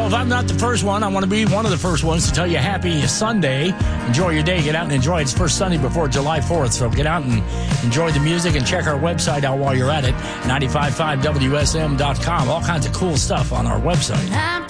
if I'm not the first one, I want to be one of the first ones to tell you happy Sunday. Enjoy your day. Get out and enjoy it. It's first Sunday before July 4th, so get out and enjoy the music and check our website out while you're at it, 955WSM.com. All kinds of cool stuff on our website.